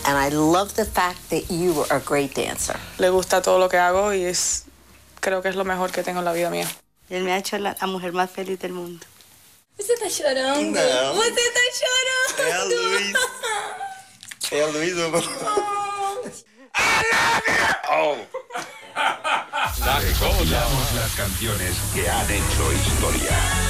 And I love the fact that you are a great dancer. Le gusta todo lo que hago y creo que es lo mejor que tengo en la vida mía. Él me ha hecho la mujer más feliz del mundo. Você tá chorando? Não. Você tá chorando? É a Luiz. É a Luiz. Recopilamos las canciones que han hecho historia.